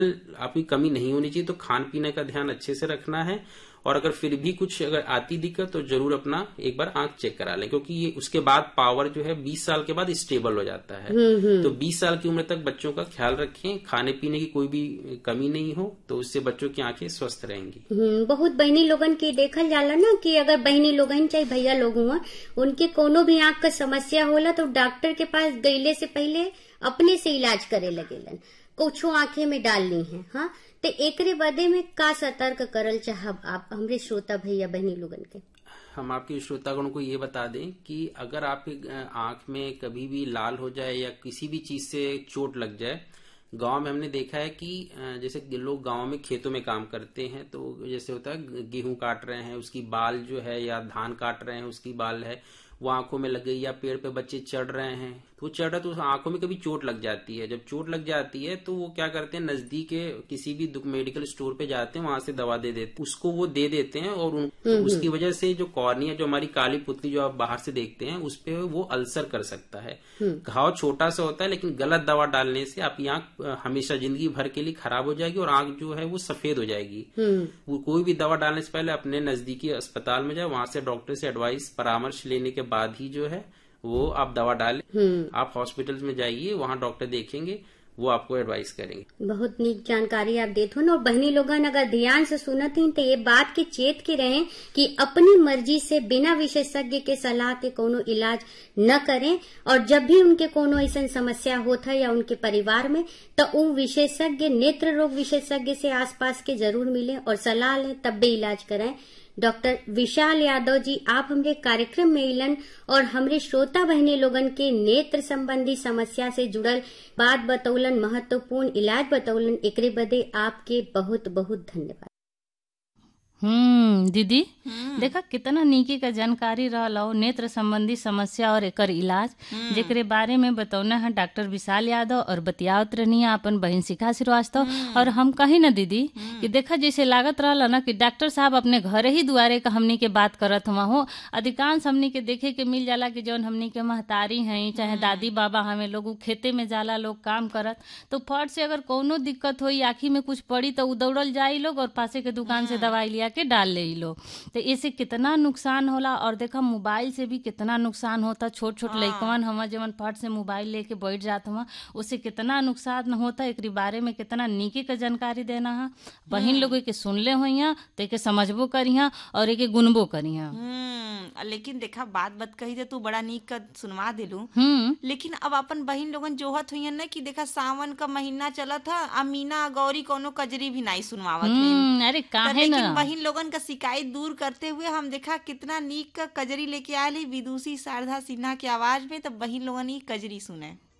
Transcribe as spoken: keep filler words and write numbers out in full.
आपकी कमी नहीं होनी चाहिए, तो खान पीने का ध्यान अच्छे से रखना है। और अगर फिर भी कुछ अगर आती दिक्कत तो जरूर अपना एक बार आंख चेक करा लें, क्योंकि ये उसके बाद पावर जो है बीस साल के बाद स्टेबल हो जाता है। तो बीस साल की उम्र तक बच्चों का ख्याल रखें, खाने पीने की कोई भी कमी नहीं हो, तो उससे बच्चों की आंखें स्वस्थ रहेंगी। बहुत बहनी लोगन की देखल जाला ना कि अगर बहनी लोगन चाहे भैया लोग हुआ, उनके कोनो भी आंख का समस्या होला तो डॉक्टर के पास गईले से पहले अपने से इलाज करे लगेलन, कुछ आंखें में डाल ली है। हाँ, तो एकरे बदे में का सतर्क करल चाहब आप हमरे श्रोता भैया बहनी लोगन के? हम आपके श्रोतागण को ये बता दें कि अगर आपकी आंख में कभी भी लाल हो जाए या किसी भी चीज से चोट लग जाए, गांव में हमने देखा है कि जैसे लोग गांव में खेतों में काम करते हैं, तो जैसे होता है गेहूं काट रहे हैं उसकी बाल जो है, या धान काट रहे हैं उसकी बाल है, वो आंखों में लग गई, या पेड़ पे बच्चे चढ़ रहे हैं तो चढ़ रहे, तो आंखों में कभी चोट लग जाती है। जब चोट लग जाती है तो वो क्या करते हैं, नजदीक के किसी भी मेडिकल स्टोर पे जाते हैं, वहां से दवा दे देते, उसको वो दे देते हैं, और उन, तो उसकी वजह से जो कॉर्निया, जो हमारी काली पुतली जो आप बाहर से देखते हैं, उस पे वो अल्सर कर सकता है। घाव छोटा सा होता है, लेकिन गलत दवा डालने से आपकी आंख हमेशा जिंदगी भर के लिए खराब हो जाएगी और आंख जो है वो सफेद हो जाएगी। वो कोई भी दवा डालने से पहले अपने नजदीकी अस्पताल में जाए, वहां से डॉक्टर से एडवाइस परामर्श लेने के बाद ही जो है वो आप दवा डालें। आप हॉस्पिटल्स में जाइए, वहाँ डॉक्टर देखेंगे, वो आपको एडवाइस करेंगे। बहुत नीक जानकारी आप देते हो ना। और बहनी लोगन अगर ध्यान से सुनत ही तो ये बात के चेत के रहें कि अपनी मर्जी से बिना विशेषज्ञ के सलाह के कोनो इलाज न करें, और जब भी उनके कोनो ऐसा समस्या होता है या उनके परिवार में, तो वो विशेषज्ञ, नेत्र रोग विशेषज्ञ से आसपास के जरूर मिले और सलाह लें, तब भी इलाज कराएं। डॉक्टर विशाल यादव जी, आप हमरे कार्यक्रम में इलन और हमरे श्रोता बहनी लोगन के नेत्र संबंधी समस्या से जुड़ल बात बतौलन, महत्वपूर्ण इलाज बतौलन, एकरे बदे आपके बहुत बहुत धन्यवाद। हम्म दीदी, देखा कितना नीकी का जानकारी रहलो नेत्र संबंधी समस्या और एकर इलाज, जेकरे बारे में बतौना है डॉक्टर विशाल यादव और बतियावत रहनी अपन बहन शिखा श्रीवास्तव। और हम कही ना दीदी कि देखा जैसे लागत रहला ना कि डॉक्टर साहब अपने घर ही दुआरे का हमनी के बात करत हुआ हो। अधिकांश हमनी के देखे के मिल जाला कि जौन हमनी के महतारी हैं चाहे दादी बाबा हमें लोग खेते में जाला लोग काम करत, तो फट से अगर कोनो दिक्कत हुई, आँखी में कुछ पड़ी, तो दौड़ल जाई लोग और पासे के दुकान से दवाई लिया के डाल ले लो। तो इससे कितना नुकसान होला। और देखा मोबाइल से भी कितना नुकसान होता, छोट छोट लइकवन हम जवन फट से मोबाइल लेके बैठ जात हुआ, उससे कितना नुकसान होता, एक बारे में कितना नीकी का जानकारी देना है। बहन लोग के सुनले हुई तो एक समझबो करिया और एक गुनबो करिया। लेकिन देखा बात बात कही तो तू बड़ा नीक का सुनवा दिलू, लेकिन अब अपन बहन लोगन जोहत हुई ना कि देखा सावन का महीना चला था, अमीना गौरी कोनो कजरी भी नहीं सुनवावत। अरे काहे ना, बहन लोगन का शिकायत दूर करते हुए हम देखा कितना नीक का कजरी लेके आये विदुषी शारदा सिन्हा की आवाज में, तब बहन लोगन ही कजरी सुने।